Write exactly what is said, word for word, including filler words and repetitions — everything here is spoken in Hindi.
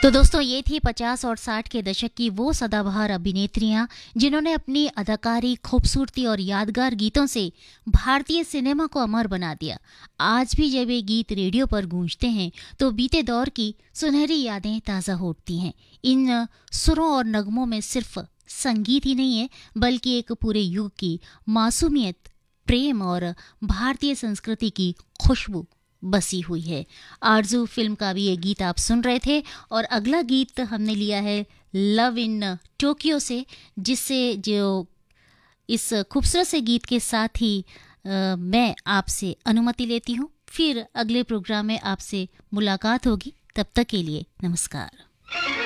तो दोस्तों ये थी पचास और साठ के दशक की वो सदाबहार अभिनेत्रियां जिन्होंने अपनी अदाकारी, खूबसूरती और यादगार गीतों से भारतीय सिनेमा को अमर बना दिया। आज भी जब ये गीत रेडियो पर गूंजते हैं तो बीते दौर की सुनहरी यादें ताज़ा हो उठती हैं। इन सुरों और नगमों में सिर्फ संगीत ही नहीं है बल्कि एक पूरे युग की मासूमियत, प्रेम और भारतीय संस्कृति की खुशबू बसी हुई है। आरजू फिल्म का भी ये गीत आप सुन रहे थे और अगला गीत हमने लिया है लव इन टोक्यो से, जिससे जो इस खूबसूरत से गीत के साथ ही आ, मैं आपसे अनुमति लेती हूँ। फिर अगले प्रोग्राम में आपसे मुलाकात होगी। तब तक के लिए नमस्कार।